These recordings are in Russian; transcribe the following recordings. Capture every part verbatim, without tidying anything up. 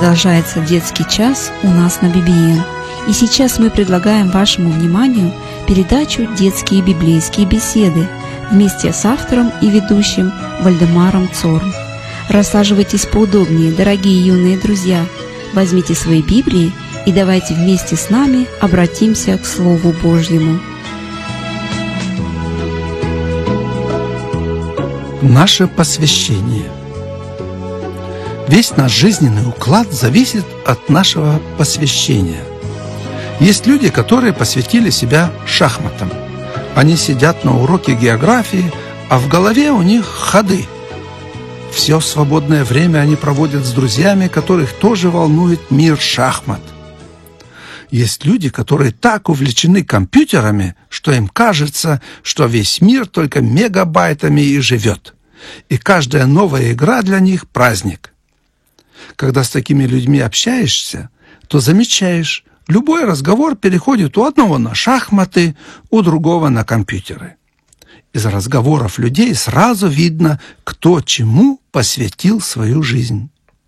Продолжается детский час у нас на би би эн. И сейчас мы предлагаем вашему вниманию передачу «Детские библейские беседы» вместе с автором и ведущим Вальдемаром Цорн. Рассаживайтесь поудобнее, дорогие юные друзья. Возьмите свои Библии и давайте вместе с нами обратимся к Слову Божьему. Наше посвящение. Весь наш жизненный уклад зависит от нашего посвящения. Есть люди, которые посвятили себя шахматам. Они сидят на уроке географии, а в голове у них ходы. Все свободное время они проводят с друзьями, которых тоже волнует мир шахмат. Есть люди, которые так увлечены компьютерами, что им кажется, что весь мир только мегабайтами и живет. И каждая новая игра для них – праздник. Когда с такими людьми общаешься, то замечаешь, любой разговор переходит у одного на шахматы, у другого на компьютеры. Из разговоров людей сразу видно, кто чему посвятил свою жизнь.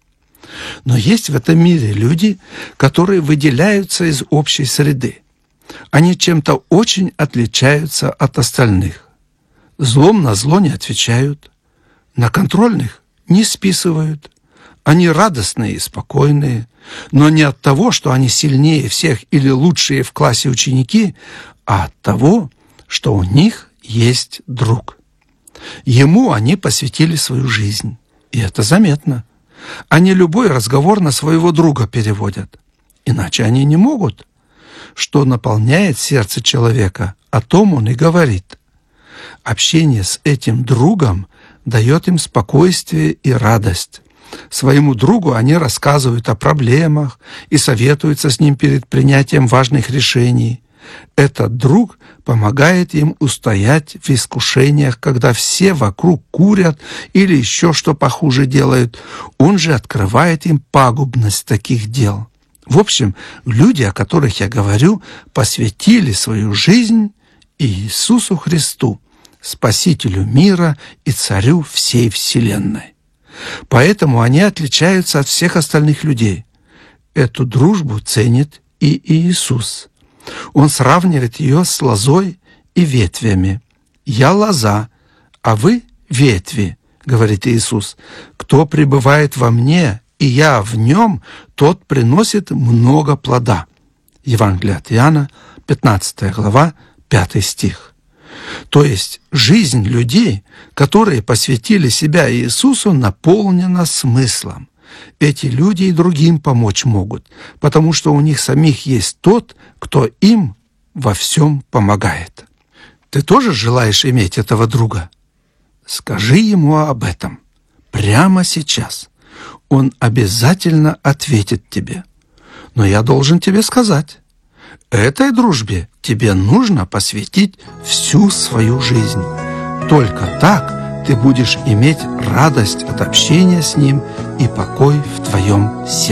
Но есть в этом мире люди, которые выделяются из общей среды. Они чем-то очень отличаются от остальных. Злом на зло не отвечают, на контрольных не списывают. Они радостные и спокойные, но не от того, что они сильнее всех или лучшие в классе ученики, а от того, что у них есть друг. Ему они посвятили свою жизнь, и это заметно. Они любой разговор на своего друга переводят, иначе они не могут. Что наполняет сердце человека, о том он и говорит. Общение с этим другом дает им спокойствие и радость. Своему другу они рассказывают о проблемах и советуются с ним перед принятием важных решений. Этот друг помогает им устоять в искушениях, когда все вокруг курят или еще что похуже делают. Он же открывает им пагубность таких дел. В общем, люди, о которых я говорю, посвятили свою жизнь Иисусу Христу, Спасителю мира и Царю всей вселенной. Поэтому они отличаются от всех остальных людей. Эту дружбу ценит и Иисус. Он сравнивает ее с лозой и ветвями. «Я лоза, а вы ветви», — говорит Иисус. «Кто пребывает во мне, и я в нем, тот приносит много плода». Евангелие от Иоанна, пятнадцатая глава, пятый стих. То есть жизнь людей, которые посвятили себя Иисусу, наполнена смыслом. Эти люди и другим помочь могут, потому что у них самих есть тот, кто им во всем помогает. Ты тоже желаешь иметь этого друга? Скажи ему об этом прямо сейчас. Он обязательно ответит тебе. Но я должен тебе сказать, этой дружбе тебе нужно посвятить всю свою жизнь. Только так ты будешь иметь радость от общения с ним и покой в твоем сердце.